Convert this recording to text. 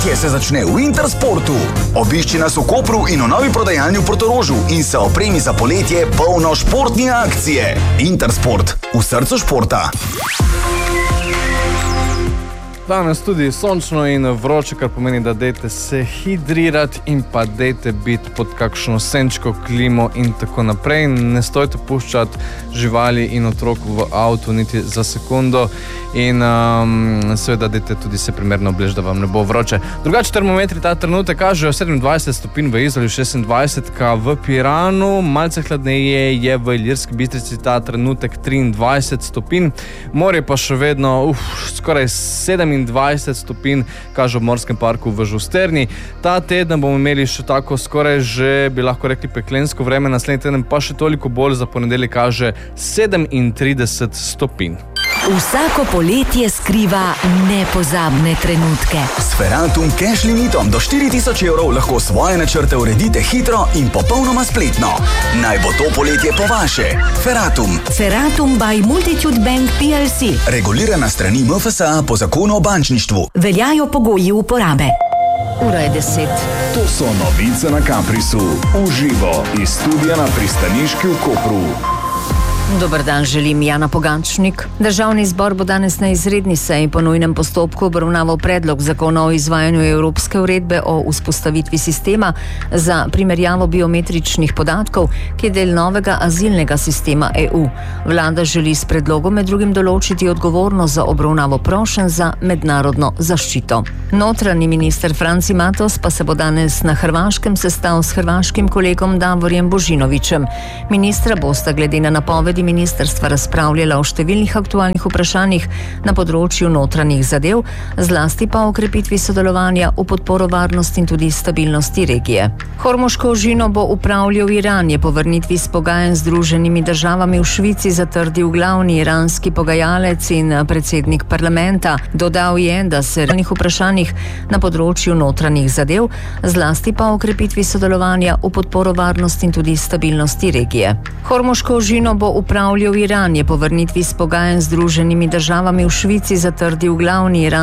poletje se začne v Intersportu. Obišči nas v Kopru in v novi prodajalni v Portorožu in se opremi za poletje polno športne akcije. Intersport, v srcu športa. Danes tudi sončno in vroče, kar pomeni, da dajte se hidrirati in pa dajte biti pod kakšno senčko klimo in tako naprej. Ne stojte puščati živali in otrok v avtu niti za sekundo in seveda dajte tudi se primerno obleči, da vam ne bo vroče. Drugače termometri ta trenutek kažejo 27 stopinj v Izoli, 26 v Piranu, malce hladneje je v Ilirski Bistrici ta trenutek 23 stopinj, morje pa še vedno skoraj 27 stopinj kaže v Morskem parku v Žusterni. Ta teden bomo imeli še tako skoraj že, bi lahko rekli, peklensko vreme, naslednji teden pa še toliko bolj, za ponedeljek kaže 37 stopinj. Vsako poletje skriva nepozabne trenutke. S Ferratum cash limitom do 4000 evrov lahko svoje načrte uredite hitro in popolnoma spletno. Naj bo to poletje po vaše. Ferratum. Ferratum by Multitude Bank PLC. Regulirana strani MFSA po zakonu o bančništvu. Veljajo pogoji uporabe. Ura je 10. To so novice na Caprisu. Uživo iz studia na Pristaniški v Kopru. Dober dan, želim Jana Pogančnik. Državni zbor bo danes na izredni seji po nujnem postopku obravnaval predlog zakona o izvajanju Evropske uredbe o vzpostavitvi sistema za primerjavo biometričnih podatkov, ki je del novega azilnega sistema EU. Vlada želi s predlogom med drugim določiti odgovornost za obravnavo prošenj za mednarodno zaščito. Notranji minister Franci Matos pa se bo danes na Hrvaškem sestal s hrvaškim kolegom Davorjem Božinovićem. Ministra bosta glede na napovedi ministrstva razpravljala o številnih aktualnih vprašanjih na področju notranjih zadev, zlasti pa o krepitvi sodelovanja v podporo varnosti in tudi stabilnosti regije. Hormuško ožino bo upravljal Iran, je po vrnitvi s pogajanj z Združenimi državami v Švici zatrdil glavni iranski pogajalec in predsednik parlamenta. Dodal je, da se v vprašanjih na področju notranjih zadev, zlasti pa o krepitvi sodelovanja v podporo varnosti in tudi stabilnosti regije. Hormuško ožino bo upravljal Iran, je po vrnitvi s pogajanj z Združenimi državami v Švici zatrdil glavni iranski